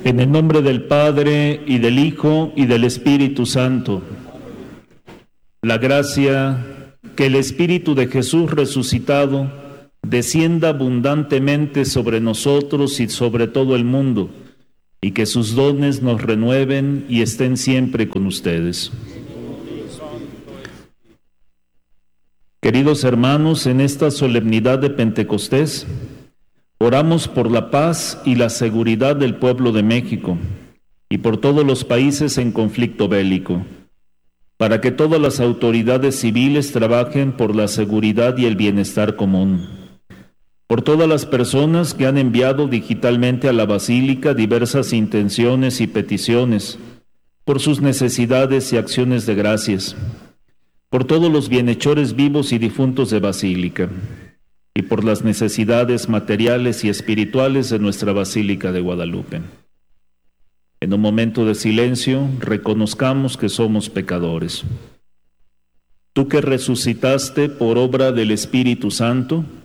En el nombre del Padre, y del Hijo, y del Espíritu Santo. La gracia que el Espíritu de Jesús resucitado descienda abundantemente sobre nosotros y sobre todo el mundo, y que sus dones nos renueven y estén siempre con ustedes. Queridos hermanos, en esta solemnidad de Pentecostés, oramos por la paz y la seguridad del pueblo de México y por todos los países en conflicto bélico, para que todas las autoridades civiles trabajen por la seguridad y el bienestar común. Por todas las personas que han enviado digitalmente a la Basílica diversas intenciones y peticiones, por sus necesidades y acciones de gracias, por todos los bienhechores vivos y difuntos de Basílica, y por las necesidades materiales y espirituales de nuestra Basílica de Guadalupe. En un momento de silencio, reconozcamos que somos pecadores. Tú que resucitaste por obra del Espíritu Santo,